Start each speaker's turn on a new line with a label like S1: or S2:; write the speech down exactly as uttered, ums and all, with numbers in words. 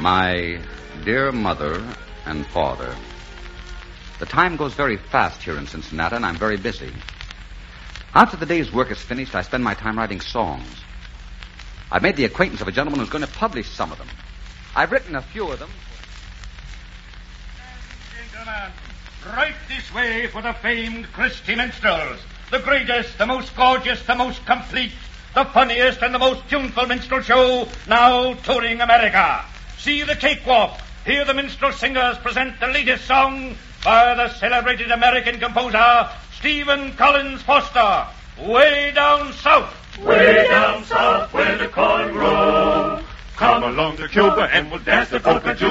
S1: My dear mother and father, the time goes very fast here in Cincinnati, and I'm very busy. After the day's work is finished, I spend my time writing songs. I've made the acquaintance of a gentleman who's going to publish some of them. I've written a few of them.
S2: Gentlemen, right this way for the famed Christy Minstrels. The greatest, the most gorgeous, the most complete, the funniest and the most tuneful minstrel show now touring America. See the cakewalk. Hear the minstrel singers present the latest song by the celebrated American composer Stephen Collins Foster. Way down south.
S3: Way down south where the corn grows. Come along to Cuba and we'll dance the polka too.